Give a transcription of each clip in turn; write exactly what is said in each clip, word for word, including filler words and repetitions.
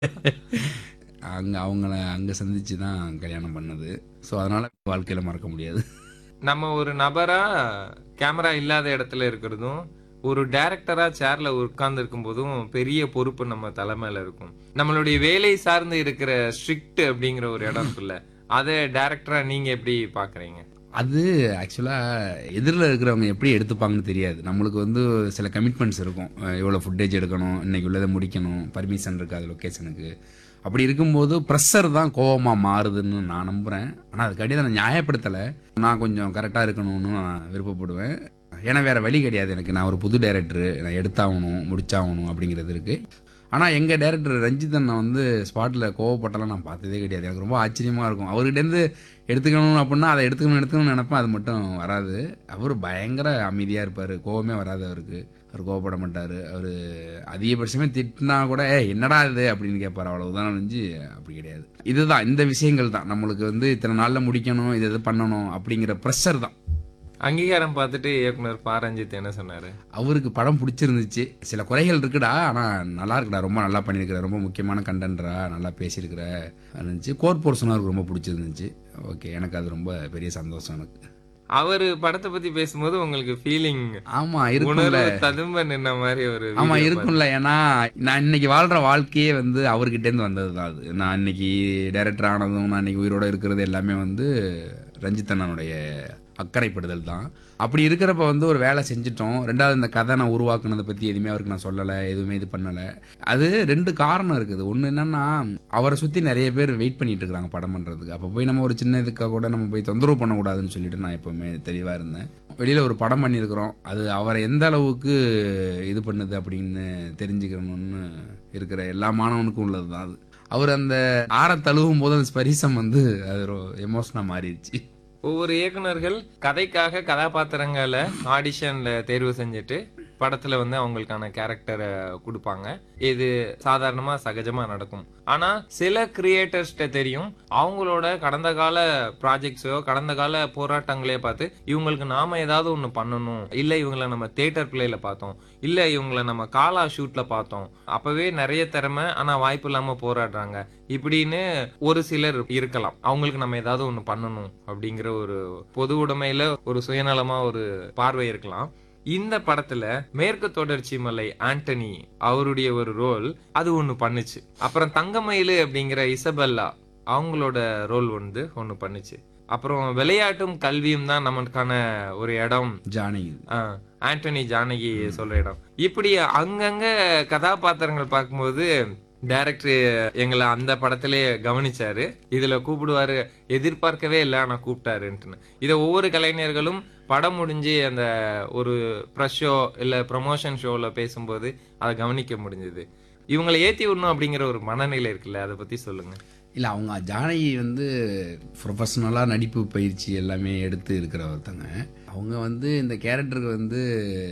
அங்க அவங்கள அங்க சந்திச்சு தான் கல்யாணம் பண்ணது. ஸோ அதனால வாழ்க்கையில மறக்க முடியாது. நம்ம ஒரு நபரா கேமரா இல்லாத இடத்துல இருக்கிறதும், ஒரு டைரக்டரா சேர்ல உட்கார்ந்து இருக்கும் போதும் பெரிய பொறுப்பு நம்ம தலை மேல இருக்கும். நம்மளுடைய வேலை சார்ந்து இருக்கிற ஸ்ட்ரிக்ட் அப்படிங்கிற ஒரு இடம் இருக்குல்ல, அதை டைரக்டரா நீங்க எப்படி பாக்குறீங்க? அது ஆக்சுவலா எதிரில் இருக்கிறவங்க எப்படி எடுத்துப்பாங்கன்னு தெரியாது. நம்மளுக்கு வந்து சில கமிட்மெண்ட்ஸ் இருக்கும். அஹ் இவ்வளவு ஃபுட்டேஜ் எடுக்கணும், இன்னைக்கு உள்ளதை முடிக்கணும், பர்மிஷன் இருக்கு அது லொக்கேஷனுக்கு. அப்படி இருக்கும்போது ப்ரெஷர் தான் கோவமா மாறுதுன்னு நான் நம்புறேன். ஆனா அதுக்காண்டி அதை நான் நியாயப்படுத்தலை. நான் கொஞ்சம் கரெக்டா இருக்கணும்னு நான் விருப்பப்படுவேன். ஏன்னா வேற வழி கிடையாது எனக்கு. நான் ஒரு புது டைரக்டர், நான் எடுத்தாகணும் முடிச்சாகணும் அப்படிங்கிறது இருக்கு. ஆனா எங்க டைரக்டர் ரஞ்சித் அண்ணா வந்து ஸ்பாட்ல கோவப்பட்டெல்லாம் நான் பார்த்ததே கிடையாது. எனக்கு ரொம்ப ஆச்சரியமா இருக்கும். அவர்கிட்ட இருந்து எடுத்துக்கணும் அப்படின்னா அதை எடுத்துக்கணும் எடுத்துக்கணும்னு நினைப்பேன், அது மட்டும் வராது. அவர் பயங்கர அமைதியா இருப்பாரு, கோவமே வராது அவருக்கு. அவர் கோவப்பட மாட்டாரு. அவரு அதிகபட்சமே திட்டினா கூட ஏ என்னடா இது அப்படின்னு கேட்பாரு, அவ்வளவுதான் நினைஞ்சு. அப்படி கிடையாது. இதுதான் இந்த விஷயங்கள் தான் நம்மளுக்கு வந்து இத்தனை நாள்ல முடிக்கணும், இது இது பண்ணணும் அப்படிங்கிற ப்ரெஷர் தான். அங்கீகாரம் பார்த்துட்டு இயக்குனர் பா ரஞ்சித் என்ன சொன்னாரு? அவருக்கு படம் பிடிச்சிருந்துச்சு. சில குறைகள் இருக்குடா, ஆனா நல்லா இருக்குடா, ரொம்ப நல்லா பண்ணியிருக்கிற, ரொம்ப முக்கியமான கண்டென்ட்ரா, நல்லா பேசியிருக்கிற இருந்துச்சு. கோர் போர்ஷன் அவருக்கு ரொம்ப பிடிச்சிருந்துச்சு. ஓகே, எனக்கு அது ரொம்ப பெரிய சந்தோஷம் எனக்கு. அவரு படத்தை பத்தி பேசும்போது உங்களுக்கு ஃபீலிங், ஆமா இருக்கும்ல. உணர்வு ததும்ப நின்ன மாதிரி ஒரு ஆமா video இருக்கும்ல. ஏன்னா நான் இன்னைக்கு வாழ்ற வாழ்க்கையே வந்து அவர்கிட்ட இருந்து வந்தது தான் அது. நான் இன்னைக்கு டைரக்டர் ஆனதும், நான் இன்னைக்கு உயிரோட இருக்கிறது எல்லாமே வந்து ரஞ்சித் அண்ணனுடைய அக்கறைப்படுதல் தான். அப்படி இருக்கிறப்ப வந்து ஒரு வேலை செஞ்சுட்டோம். ரெண்டாவது இந்த கதை நான் உருவாக்குனதை பத்தி எதுவுமே அவருக்கு நான் சொல்லலை, எதுவுமே இது பண்ணலை. அது ரெண்டு காரணம் இருக்குது. ஒன்று என்னன்னா, அவரை சுற்றி நிறைய பேர் வெயிட் பண்ணிட்டு இருக்கிறாங்க படம் பண்ணுறதுக்கு. அப்போ போய் நம்ம ஒரு சின்ன இதுக்காக கூட நம்ம போய் தொந்தரவு பண்ணக்கூடாதுன்னு சொல்லிட்டு நான் எப்பவுமே தெளிவாக இருந்தேன். வெளியில் ஒரு படம் பண்ணியிருக்கிறோம், அது அவரை எந்த அளவுக்கு இது பண்ணுது அப்படின்னு தெரிஞ்சுக்கணும்னு இருக்கிற எல்லா மாணவனுக்கும் உள்ளது தான் அது. அவர் அந்த ஆற தழுவும் போது அந்த ஸ்பரிசம் வந்து அது எமோஷனாக மாறிடுச்சு. ஒவ்வொரு இயக்குனர்கள் கதைக்காக கதாபாத்திரங்களை ஆடிஷன்ல தேர்வு செஞ்சுட்டு படத்துல வந்து அவங்களுக்கான கேரக்டரை கொடுப்பாங்க. இது சாதாரணமா சகஜமா நடக்கும். ஆனா சில கிரியேட்டர்ஸ்ட தெரியும், அவங்களோட கடந்த கால ப்ராஜெக்ட்ஸோ கடந்த கால போராட்டங்களே பார்த்து இவங்களுக்கு நாம ஏதாவது ஒண்ணு பண்ணணும், இல்ல இவங்களை நம்ம தியேட்டர் பிளேல பார்த்தோம், இல்ல இவங்களை நம்ம காலா ஷூட்ல பார்த்தோம், அப்பவே நிறைய திறமை ஆனா வாய்ப்பு இல்லாம போராடுறாங்க, இப்படின்னு ஒரு சிலர் இருக்கலாம். அவங்களுக்கு நம்ம ஏதாவது ஒண்ணு பண்ணணும் அப்படிங்கிற ஒரு பொது உடைமையில ஒரு சுயநலமா ஒரு பார்வை இருக்கலாம். இந்த படத்துல மேற்கு தொடர்ச்சி மலை ஆண்டனி அவருடைய ஒரு ரோல் அது ஒண்ணு பண்ணுச்சு. அப்புறம் தங்கமயிலு அப்படிங்கிற இசபெல்லா அவங்களோட ரோல் வந்து ஒண்ணு பண்ணுச்சு. அப்புறம் விளையாட்டும் கல்வியும் தான் நமக்கான ஒரு இடம், ஜானகி ஆண்டனி ஜானகி சொல்ற இடம். இப்படி அங்கங்க கதாபாத்திரங்கள் பார்க்கும்போது டைரக்டர் எங்களை அந்த படத்திலே கவனிச்சாரு. இதுல கூப்பிடுவாரு, எதிர்பார்க்கவே இல்லை ஆனா கூப்பிட்டாருன்ட்டு. இதை ஒவ்வொரு கலைஞர்களும் படம் முடிஞ்சு அந்த ஒரு ப்ரெஸ் ஷோ இல்ல ப்ரமோஷன் ஷோல பேசும்போது அதை கவனிக்க முடிஞ்சது. இவங்களை ஏத்தி விடணும் அப்படிங்கிற ஒரு மனநிலை இருக்குல்ல, அதை பத்தி சொல்லுங்க. இல்லை, அவங்க ஜானகி வந்து ப்ரொஃபஷ்னலாக நடிப்பு பயிற்சி எல்லாமே எடுத்து இருக்கிற ஒருத்தங்க. அவங்க வந்து இந்த கேரக்டருக்கு வந்து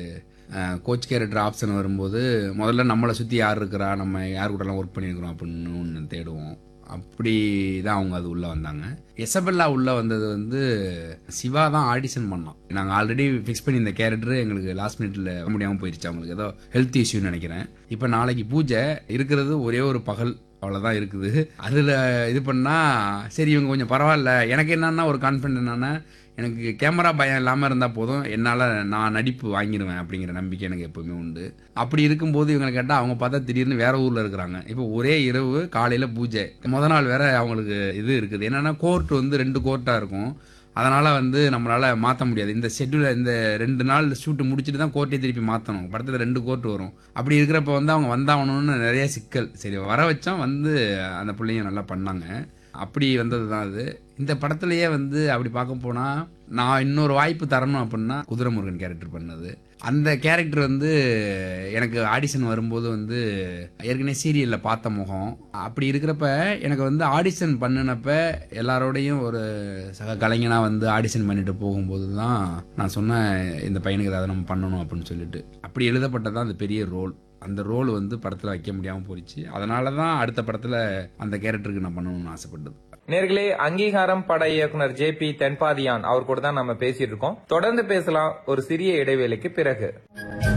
கோச் கேரக்டர் ஆப்ஷன் வரும்போது முதல்ல நம்மளை சுற்றி யார் இருக்கிறா, நம்ம யார் கூடலாம் ஒர்க் பண்ணியிருக்கிறோம் அப்படின்னு ஒன்று தேடுவோம். அப்படி தான் அவங்க அது உள்ளே வந்தாங்க. எசபெல்லா உள்ளே வந்தது வந்து சிவா தான் ஆடிஷன் பண்ணோம். நாங்கள் ஆல்ரெடி ஃபிக்ஸ் பண்ணி இந்த கேரக்டர் எங்களுக்கு லாஸ்ட் மினிட்ல முடியாமல் போயிடுச்சு. அவங்களுக்கு ஏதோ ஹெல்த் இஷ்யூன்னு நினைக்கிறேன். இப்போ நாளைக்கு பூஜை இருக்கிறது, ஒரே ஒரு பகல் அவ்வளோதான் இருக்குது. அதில் இது பண்ணால் சரி இவங்க கொஞ்சம் பரவாயில்ல. எனக்கு என்னன்னா ஒரு கான்ஃபிடென்ட் என்னன்னா, எனக்கு கேமரா பயம் இல்லாமல் இருந்தால் போதும், என்னால் நான் நடிப்பு வாங்கிடுவேன் அப்படிங்கிற நம்பிக்கை எனக்கு எப்பவுமே உண்டு. அப்படி இருக்கும்போது இவங்களை கேட்டால் அவங்க பார்த்தா திடீர்னு வேற ஊரில் இருக்கிறாங்க. இப்போ ஒரே இரவு காலையில் பூஜை, முத நாள் வேற அவங்களுக்கு இது இருக்குது. என்னன்னா கோர்ட் வந்து ரெண்டு கோர்ட்டாக இருக்கும். அதனால வந்து நம்மளால மாற்ற முடியாது. இந்த ஷெட்யூல இந்த ரெண்டு நாள் ஷூட்டு முடிச்சுட்டு தான் கோர்ட்டே திருப்பி மாற்றணும். படத்தில் ரெண்டு கோர்ட் வரும். அப்படி இருக்கிறப்ப வந்து அவங்க வந்தாகணும்னு நிறைய சிக்கல். சரி வர வச்சோம், வந்து அந்த பிள்ளைங்க நல்லா பண்ணாங்க. அப்படி வந்தது தான் அது. இந்த படத்துலயே வந்து அப்படி பார்க்க போனா நான் இன்னொரு வாய்ப்பு தரணும் அப்படின்னா குதிரைமுருகன் கேரக்டர் பண்ணது. அந்த கேரக்டர் வந்து எனக்கு ஆடிஷன் வரும்போது வந்து ஏற்கனவே சீரியலில் பார்த்த முகம். அப்படி இருக்கிறப்ப எனக்கு வந்து ஆடிஷன் பண்ணினப்ப எல்லாரோடையும் ஒரு சக கலைஞனாக வந்து ஆடிஷன் பண்ணிட்டு போகும்போது தான் நான் சொன்னேன், இந்த பையனுக்கு ஏதாவது நம்ம பண்ணணும் அப்படின்னு சொல்லிட்டு. அப்படி எழுதப்பட்டதான் அந்த பெரிய ரோல். அந்த ரோல் வந்து படத்தில் வைக்க முடியாமல் போயிடுச்சு. அதனால தான் அடுத்த படத்தில் அந்த கேரக்டருக்கு நான் பண்ணணும்னு ஆசைப்பட்டது. நேர்களே, அங்கீகாரம் பட இயக்குனர் ஜே பி தென்பாதியான் அவர் கூட தான் நம்ம பேசிட்டு இருக்கோம். தொடர்ந்து பேசலாம் ஒரு சிறிய இடைவேளைக்கு பிறகு.